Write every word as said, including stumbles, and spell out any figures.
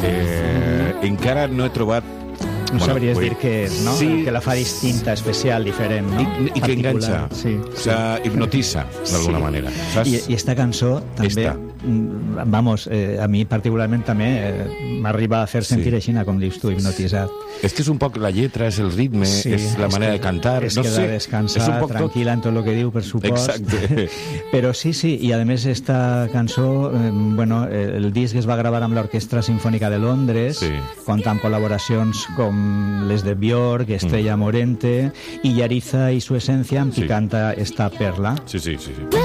eh, encara no he trobat... No bueno, sabries pues, dir què és, no? Sí, que la fa distinta, especial, diferent, no? I, i que enganxa, sí, o sea, hipnotitza d'alguna sí. manera, saps? I, I esta cançó també, Esta. vamos, eh, a mi particularment també eh, m'arriba a fer sentir Sí. així, com dius tu, hipnotitzat. És que és un poc la lletra, és el ritme, Sí, és la manera que, de cantar, és no que sé, de descansar, és un poc tranquil·la en tot el que diu, per supost. Exacte. Però sí, sí, i a més esta cançó, eh, bueno, el disc es va gravar amb l'Orquestra Sinfònica de Londres, Sí. compta amb col·laboracions com les de Björk, Estrella mm. Morente, i Yariza i su esencia, amb qui Sí. canta esta perla. Sí, sí, sí, sí.